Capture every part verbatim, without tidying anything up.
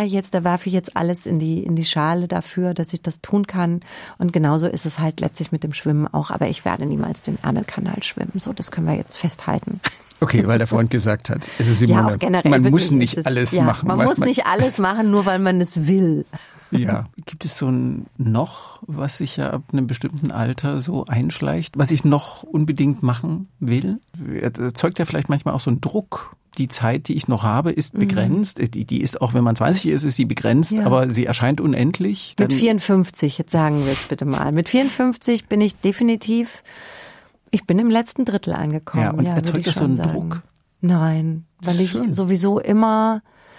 mache ich jetzt, da werfe ich jetzt alles in die in die Schale dafür, dass ich das tun kann. Und genauso ist es halt letztlich mit dem Schwimmen auch. Aber ich werde niemals den Ärmelkanal schwimmen. So, das können wir jetzt festhalten. Okay, weil der Freund gesagt hat, es ist Simone, ja, auch generell, man wirklich, muss nicht es, alles ja, machen. Man was muss man nicht alles machen, nur weil man es will. Ja. Gibt es so ein noch, was sich ja ab einem bestimmten Alter so einschleicht, was ich noch unbedingt machen will? Erzeugt ja vielleicht manchmal auch so einen Druck. Die Zeit, die ich noch habe, ist begrenzt. Mhm. Die, die ist, auch wenn man zwanzig ist, ist sie begrenzt, ja. aber sie erscheint unendlich. Dann mit vierundfünfzig, jetzt sagen wir es bitte mal. Mit vierundfünfzig bin ich definitiv, ich bin im letzten Drittel angekommen. Ja, und ja, erzeugt das so einen sagen. Druck? Nein, weil ich schön. sowieso immer,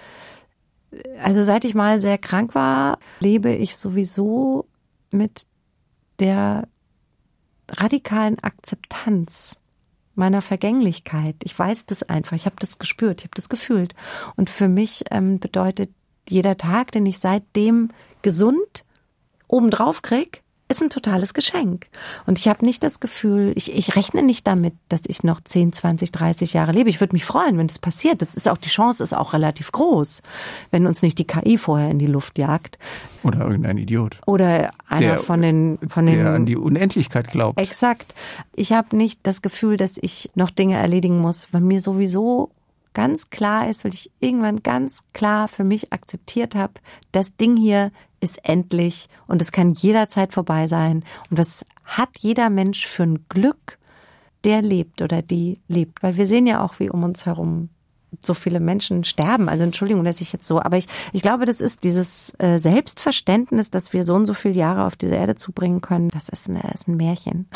also seit ich mal sehr krank war, lebe ich sowieso mit der radikalen Akzeptanz meiner Vergänglichkeit. Ich weiß das einfach, ich habe das gespürt, ich habe das gefühlt. Und für mich ähm, bedeutet jeder Tag, den ich seitdem gesund obendrauf krieg, ist ein totales Geschenk. Und ich habe nicht das Gefühl, ich, ich rechne nicht damit, dass ich noch zehn, zwanzig, dreißig Jahre lebe. Ich würde mich freuen, wenn das passiert. Das ist auch, die Chance ist auch relativ groß, wenn uns nicht die K I vorher in die Luft jagt. Oder irgendein Idiot. Oder einer der, von den, von den, der an die Unendlichkeit glaubt. Exakt. Ich habe nicht das Gefühl, dass ich noch Dinge erledigen muss, weil mir sowieso ganz klar ist, weil ich irgendwann ganz klar für mich akzeptiert habe, das Ding hier ist endlich und es kann jederzeit vorbei sein. Und was hat jeder Mensch für ein Glück, der lebt oder die lebt? Weil wir sehen ja auch, wie um uns herum so viele Menschen sterben. Also Entschuldigung, dass ich jetzt so, aber ich, ich glaube, das ist dieses äh, Selbstverständnis, dass wir so und so viele Jahre auf diese Erde zubringen können. Das ist, eine, das ist ein Märchen.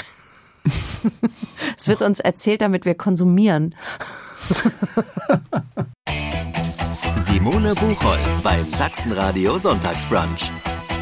Es wird uns erzählt, damit wir konsumieren. Simone Buchholz beim Sachsenradio Sonntagsbrunch.